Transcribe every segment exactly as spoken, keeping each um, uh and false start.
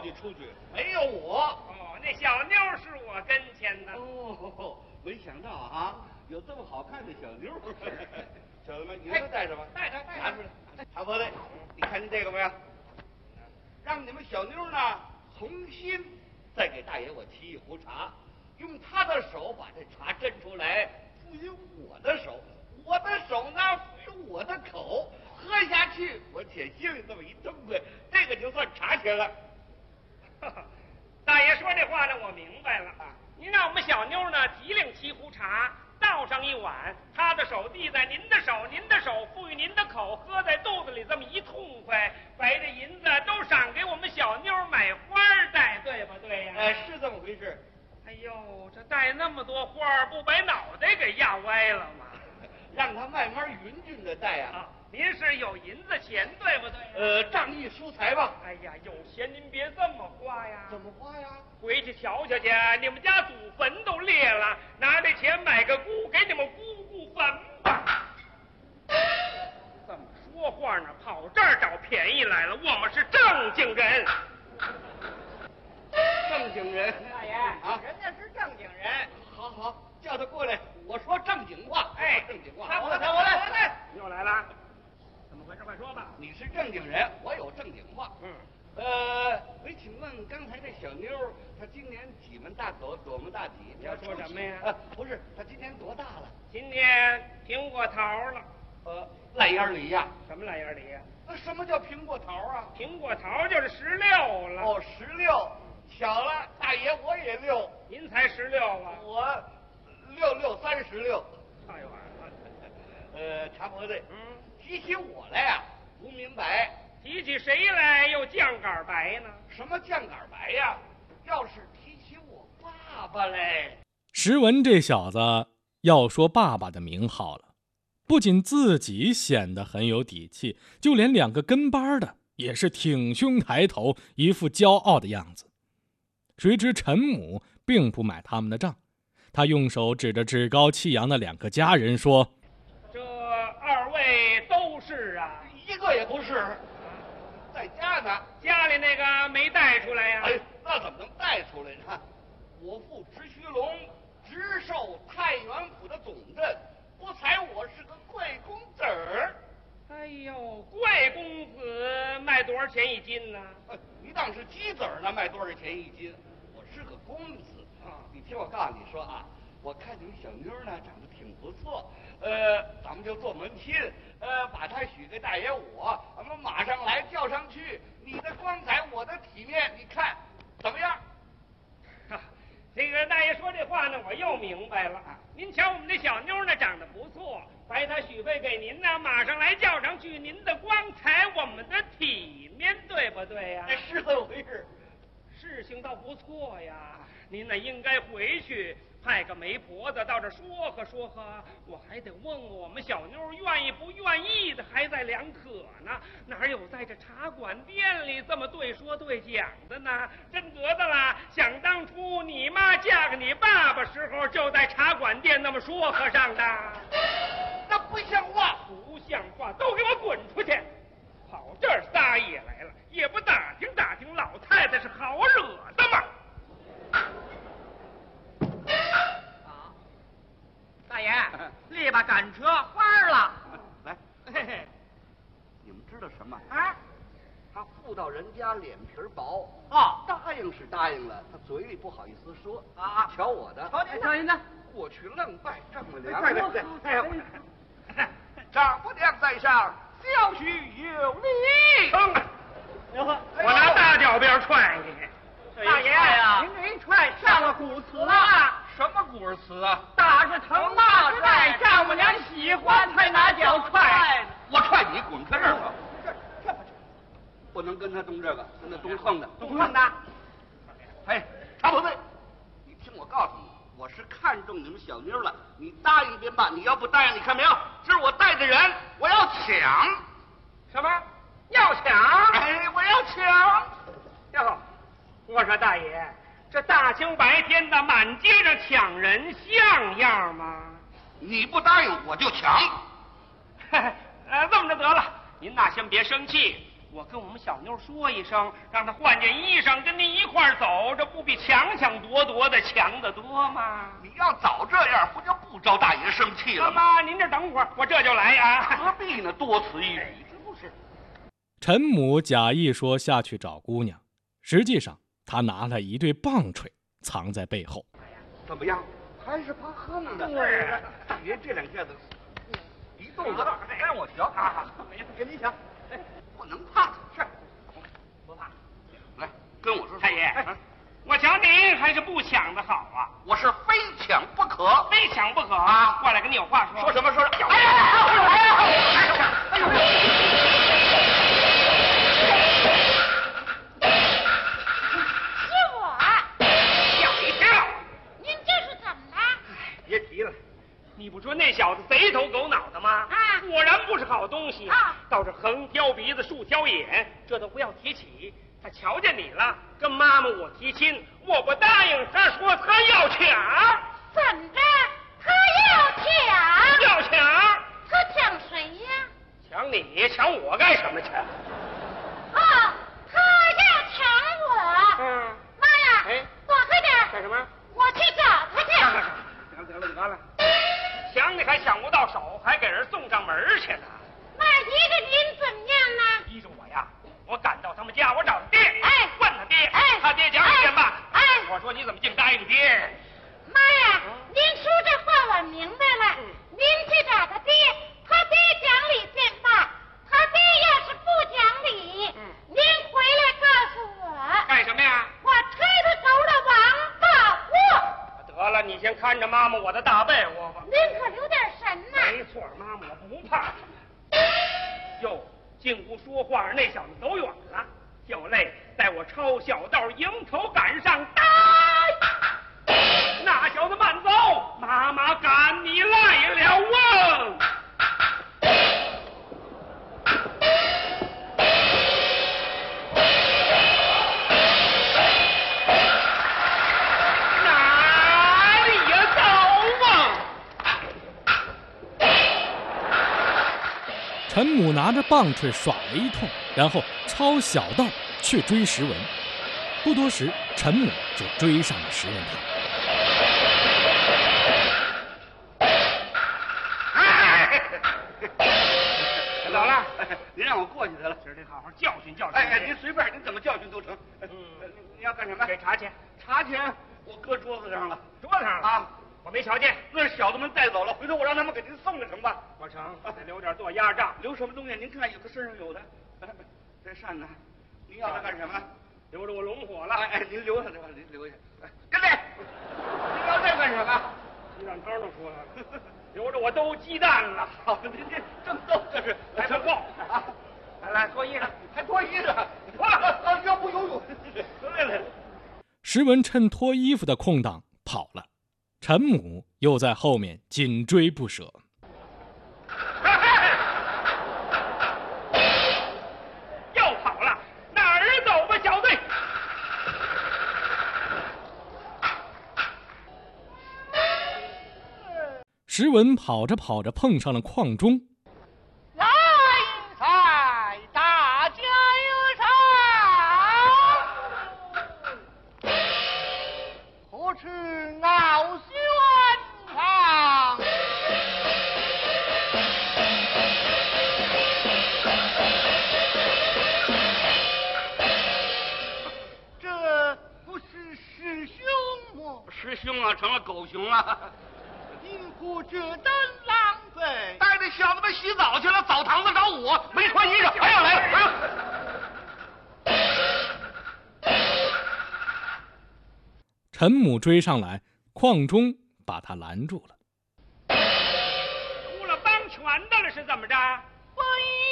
去出去，没有我。 哦，那小妞是我跟前的。 哦，没想到啊，有这么好看的小妞。小子们，你们都带着吧， 带着带着。 拿出来。茶婆子，你看见这个没有？让你们小妞呢重新再给大爷我沏一壶茶，用他的手把这茶斟出来，赋予我的手，我的手呢赋予我的口，喝下去我且心里这么一痛快，这个就算茶钱了。 大爷说这话呢，我明白了。您让我们小妞呢提领沏壶茶，倒上一碗，她的手递在您的手，您的手赋予您的口，喝在肚子里这么一痛快，把这银子都赏给我们小妞买花戴，对不对呀？ 哎，是这么回事。 哎呦，这戴那么多花，不把脑袋给压歪了吗？ 让他慢慢匀匀的戴啊。 啊，您是有银子钱，对不对？ 呃，仗义疏财吧。 哎呀，有钱您别这么花呀。 怎么花呀？ 回去瞧瞧去，你们家祖坟都裂了，拿这钱买个姑，给你们姑姑坟吧。这么说话呢，跑这儿找便宜来了。我们是正经人。 正经人。 大爷啊， 人家是正经人。 好好，叫他过来，我说正经话。 哎， 正经话。 他我来，我来，我来。 又来了，怎么回事？快说吧。 你是正经人，我有正经话。 嗯。 呃，我请问刚才这小妞，她今年几门大口，多门大几？ 你要说什么呀？ 呃，不是，她今年多大了？ 今年苹果桃了。 呃，烂眼梨呀。 什么烂眼梨呀？ 那什么叫苹果桃啊？ 苹果桃就是十六了。 哦，十六。巧了，大爷我也六。 您才十六啊？ 我六六三十六。 差一会儿。 呃，茶婆子， 嗯， 提起我来呀，不明白。 提起谁来又酱杆白呢？ 什么酱杆白呀？要是提起我爸爸嘞。 石文这小子要说爸爸的名号了，不仅自己显得很有底气，就连两个跟班的也是挺胸抬头，一副骄傲的样子。谁知陈母并不买他们的账，他用手指着趾高气扬的两个家人说： 这二位都是啊？ 一个也不是，在家呢。 家里那个没带出来呀？ 哎，那怎么能带出来呢？我父直须龙直授太原府的总镇，不才我是个贵公子儿。 哎呦，贵公子卖多少钱一斤呢？ 呃，你当是鸡子儿呢，卖多少钱一斤？我是个公子啊！你听我告诉你说啊，我看你们小妞呢长得挺不错，呃，咱们就做门亲，呃，把她许给大爷我，咱们马上来叫上去。你的光彩，我的体面，你看怎么样？ 啊，这个大爷说这话呢，我又明白了。您瞧我们这小妞呢，长得不错，白她许配给您呢，马上来叫上去。您的光彩，我们的体面，对不对呀？ 是这么回事。 事情倒不错呀，您呢应该回去派个媒婆子到这说和说和，我还得问问我们小妞愿意不愿意的，还在两可呢。哪有在这茶馆店里这么对说对讲的呢？真得的啦！想当初你妈嫁给你爸爸时候，就在茶馆店那么说和上的。 那不像话， 不像话，都给我滚出去！跑这儿撒野来了，也不打听打听老太太是好惹的吗？ 好，大爷，立吧赶车花了。 来， 嘿嘿， 你们知道什么？ 啊， 他妇道人家脸皮薄哦， 答应是答应了，他嘴里不好意思说啊。 瞧我的， 瞧您，瞧您的， 过去愣拜丈母娘。 对对对，哎，丈母娘在上，小婿有礼。 我拿大脚鞭踹你。 大爷呀，您这一踹上了古词了。 什么古词啊？ 打是疼，骂是爱，丈母娘喜欢才拿脚踹。 我踹你，滚开这儿吧！这不能跟他动这个，跟他动横的， 动横的。 哎，茶婆子，你听我告诉你，我是看中你们小妞了，你答应便罢，你要不答应，你看没有？这是我带的人，我要抢。 什么？要抢？ 哎，我要抢。 哟，我说大爷，这大清白天的满街上抢人，像样吗？ 你不答应，我就抢。 呃，这么着得了，您呐先别生气， 我跟我们小妞说一声，让她换件衣裳，跟您一块儿走，这不比强抢夺夺的强得多吗？ 你要早这样，不就不招大爷生气了吗？ 妈妈，您这等会儿，我这就来啊。 何必呢？多此一举，这不是？ 陈母假意说下去找姑娘，实际上他拿了一对棒槌藏在背后。 怎么样？还是怕横的。大爷这两下子一动子，让我瞧啊！给你瞧，哎，不能怕，是不怕。来，跟我说， 太爷，我瞧您还是不抢的好啊！ 我是非抢不可， 非抢不可啊！ 过来跟你有话说。 说什么？说什么？ 哎呀！哎呀！ 哎呦！ 是我。 吓一跳！ 您这是怎么了？ 别提了，你不说那小子贼头狗脑的吗？ 啊， 果然不是好东西啊！ 倒是横挑鼻子竖挑眼，这都不要提起。他瞧见你了，跟妈妈我提亲，我不答应，他说他要抢。 怎么着？他要抢？ 要抢？ 他抢谁呀？ 抢你？抢我干什么去？ 哦，他要抢我。 嗯。 妈呀！ 哎， 躲开点！ 干什么？ 我去找他去。 行得了，得了，抢你还抢不到手，还给人送上门去呢。 那依着您怎么样呢？ 依着我呀，我赶到他们家，我找他爹， 哎， 问他爹， 哎， 他爹讲一遍吧。 哎， 我说你怎么净答应爹？ 妈呀，您说这话我明白了。您去找他爹，他爹讲理便罢。他爹要是不讲理，您回来告诉我。 干什么呀？ 我吹他头的王八货！ 得了，你先看着妈妈我的大被窝吧。 您可留点神呐！ 没错，妈妈我不怕。哟，进屋说话，那小子走远了。小泪带我抄小道，迎头赶上，打！那小子慢走，妈妈赶你来了啊！哪里呀走啊！ 陈母拿着棒槌耍了一通，然后抄小道去追石文。不多时，陈母就追上了石文堂。 走了， 您让我过去得了， 今儿得好好教训教训。 哎哎，您随便，您怎么教训都成。嗯，你要干什么？ 给茶钱。 茶钱我搁桌子上了， 桌子上了啊， 我没瞧见。 那是小子们带走了，回头我让他们给您送了成吧。 我成，得留点做压账。 留什么东西？您看，有的身上有的。这扇呢？您要它干什么？ 留着我龙火了。 哎哎，您留下这吧，您留下。跟来，您要这干什么？ 鸡蛋汤都出来了，留着我兜鸡蛋了。 好，您这正逗这是， 还不够啊！来来，脱衣裳， 还脱衣裳，脱了，要不游泳。来来。 石文趁脱衣服的空档跑了，陈母又在后面紧追不舍。 又跑了，哪儿走吧，小子？ 石文跑着跑着碰上了邝中。 来财，大家有赏，何处傲轩堂？这不是师兄吗？ 师兄啊，成了狗熊了。 因何这等浪费？ 带着小子们洗澡去了，澡堂子找我，没穿衣裳，还要来了。 陈母追上来，邝中把他拦住了。 出了帮拳的了是怎么着？ 非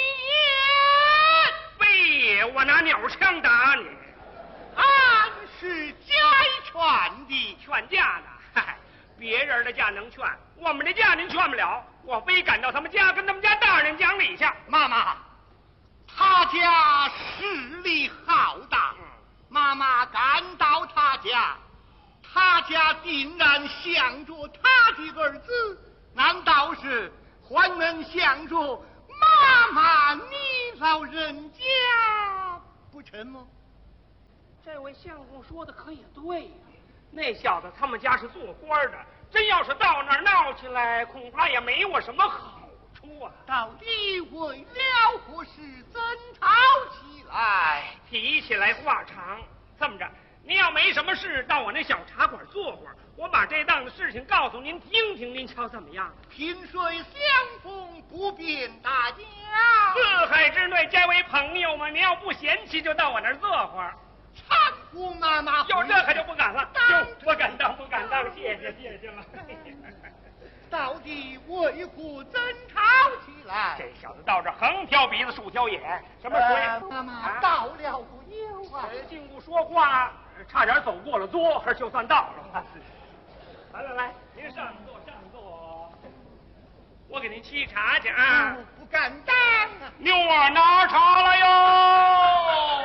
非也，我拿鸟枪打你。 俺是家劝的， 劝架呢？嗨，别人的架能劝，我们的架您劝不了。我非赶到他们家，跟他们家大人讲理去。 妈妈，他家势力浩大，妈妈赶到他家，他家竟然想着他的儿子，难道是还能想着妈妈妈，你老人家不成吗？ 这位相公说的可也对呀、啊，那小子他们家是做官的，真要是到那儿闹起来，恐怕也没我什么好处啊。 到底为了何事争吵起来？ 提起来话长，这么着，您要没什么事，到我那小茶馆坐会儿，我把这档子事情告诉您听听，您瞧怎么样？ 萍水相逢不便大家， 四海之内皆为朋友嘛。您要不嫌弃，就到我那儿坐会儿。 搀扶妈妈， 就这可就不敢了，就不敢当，不敢当，谢谢谢谢了。 到底为何争吵起来？ 这小子到这横挑鼻子竖挑眼，什么说呀？ 呃、妈妈到了不久啊， 进屋说话，差点走过了桌，就算到了。来来来，您上座上座，我给您沏茶去啊。 嗯、不敢当啊。 妞儿拿茶来哟。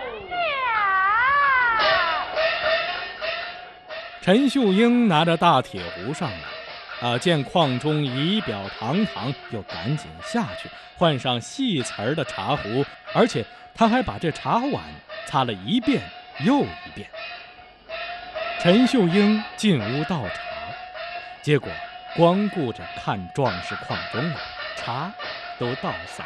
陈秀英拿着大铁壶上来，啊，见邝中仪表堂堂，又赶紧下去换上细瓷儿的茶壶，而且他还把这茶碗擦了一遍又一遍。陈秀英进屋倒茶，结果光顾着看壮士邝中了，茶都倒洒了。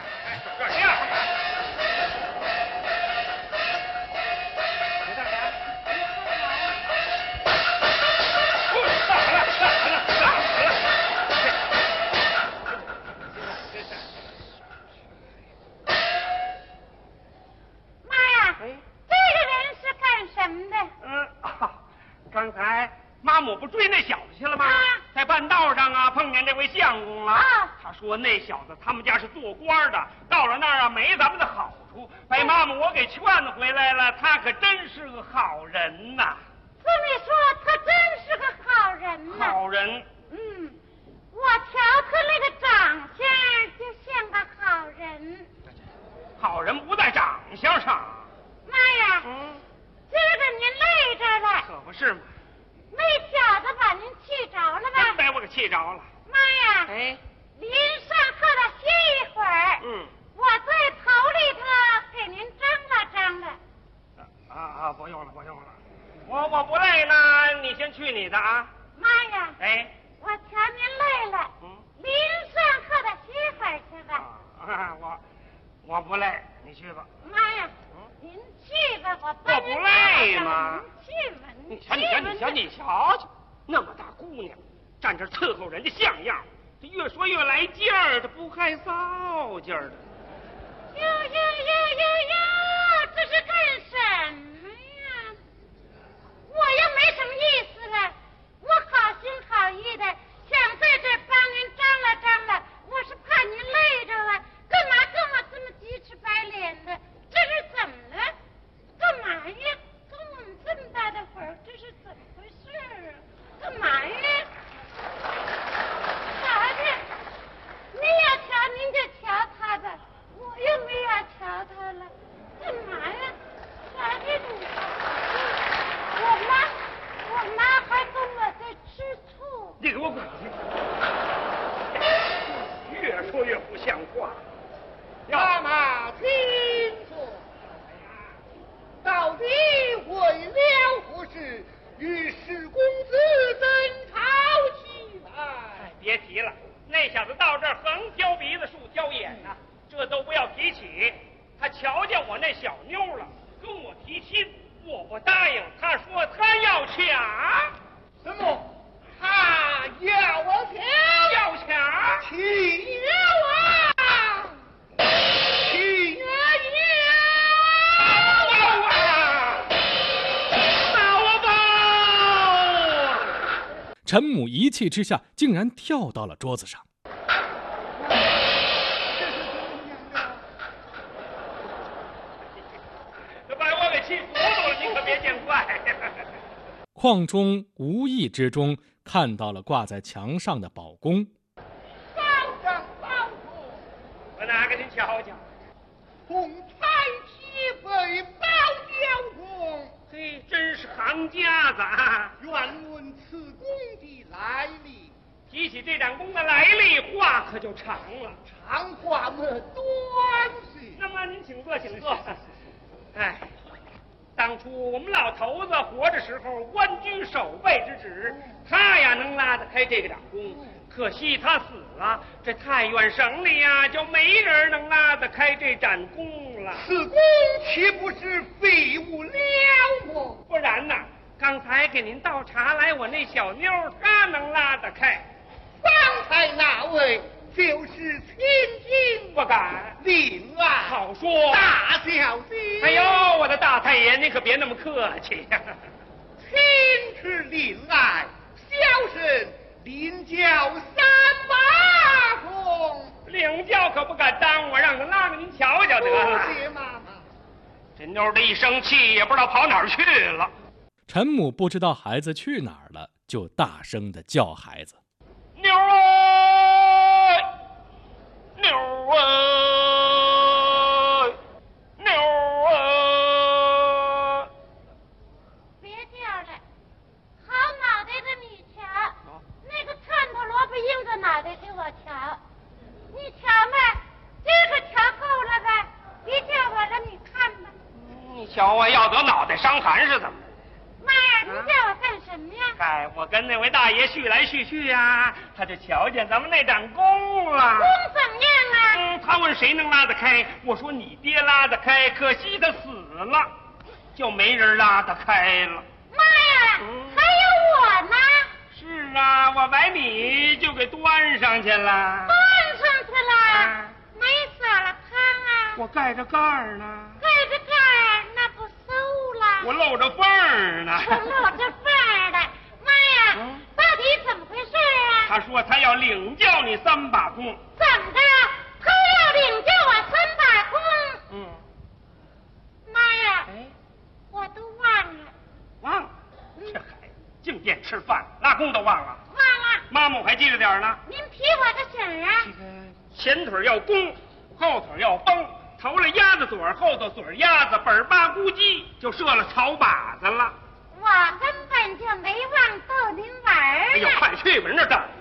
刚才妈母不追那小子去了吗？啊、在半道上啊碰见这位相公了。啊、他说那小子他们家是做官的，到了那儿啊没咱们的好处，被妈母我给劝回来了。他可真是个好人呐、啊！ 这么说，他真是个好人呐、啊。 好人。 嗯，我瞧他那个长相就像个好人。 好人不在长相上。 妈呀！ 嗯。 今儿个您累着了， 可不是嘛？ 那小子把您气着了吧？ 真把我给气着了。 妈呀！ 哎， 您上课了歇一会儿。 嗯， 我在头里头给您张罗张罗。 啊啊，不用了，不用了。我我不累呢，你先去你的啊。 妈呀！ 哎， 我瞧您累了，嗯，您上课的歇会儿去吧。 啊，我我不累，你去吧。 妈呀！您去吧，我我不累吗？ 您去吧， 你瞧，你瞧，你瞧，你瞧瞧，那么大姑娘，站这伺候人家像样，这越说越来劲儿，这不害臊劲儿的。 哟哟哟哟哟，这是干什么呀？我又没什么意思了，我好心好意的想在这帮您张罗张罗，我是怕您累着了，干嘛跟我这么鸡翅白脸的？这是怎么了？干嘛呀？跟我们这么大的会儿，这是怎么回事啊？干嘛呀？瞧瞧，您要瞧您就瞧他吧，我又没要瞧他了。干嘛呀？瞧瞧你，我妈，我妈还跟我在吃醋。 你给我滚去！越说越不像话。 妈妈，请坐。到底为了何事与史公子争吵起来？ 哎，别提了，那小子到这儿横挑鼻子竖挑眼呐、啊，这都不要提起。他瞧见我那小妞了，跟我提亲，我不答应。他说他要抢。 什么？他要我抢？ 要抢？ 起了啊！起了！ 陈母一气之下，竟然跳到了桌子上。 这把我给气糊涂了，你可别见怪。 邝中无意之中看到了挂在墙上的宝弓。 保长保主， 我拿给您瞧瞧。 红彩旗飞宝雕弓， 嘿，真是行家子啊！ 愿问此弓的来历。 提起这展功的来历，话可就长了。 长话么短些。 那么您请坐，请坐。哎，当初我们老头子活着时候，官居守备之职，他呀能拉得开这个长工。可惜他死了，这太原省里呀就没人能拉得开这展功了。 此功岂不是废物了么？ 不然呐，刚才给您倒茶来，我那小妞她能拉得开。 刚才那位就是千金， 不敢。 令爱好说， 大小姐。 哎呦，我的大太爷，您可别那么客气呀、啊。 亲是令爱，小生领教三把功。 领教可不敢当，我让他拉给您瞧瞧得了。 谢妈妈。 这妞的一生气，也不知道跑哪儿去了。 陈母不知道孩子去哪儿了，就大声的叫孩子：“ 妞儿，妞儿，妞儿！” 别叫了，好脑袋的你瞧，那个串头萝卜硬着脑袋给我瞧，你瞧吧，这个瞧够了吧？别叫我了，你看吧。 你瞧我要得脑袋伤寒是怎么？ 妈呀，你叫我干什么呀？ 哎，我跟那位大爷叙来叙去呀、啊，他就瞧见咱们那展功了。 功怎么样啊？ 嗯，他问谁能拉得开，我说你爹拉得开，可惜他死了，就没人拉得开了。 妈呀， 嗯、 还有我呢。 是啊，我把你就给端上去了。 端上去了， 啊、 没撒了汤啊？ 我盖着盖儿呢。 盖着盖儿，那不馊了？ 我露着缝儿呢。 我露着缝儿的。妈呀， 嗯、 到底怎么回事啊？ 他说他要领教你三把功。 怎么的？他要领教我三把功？ 嗯。 妈呀， 哎， 我都忘了。 忘了？这孩子净惦吃饭，拉弓都忘了。 忘了。 妈妈我还记着点呢。 您提我个醒啊！ 这个前腿要弓，后腿要绷，头了鸭子嘴，后头嘴鸭子，本儿八咕叽就射了草靶子了。 我根本就没忘逗您玩儿呢。 哎呦，快去吧，人这等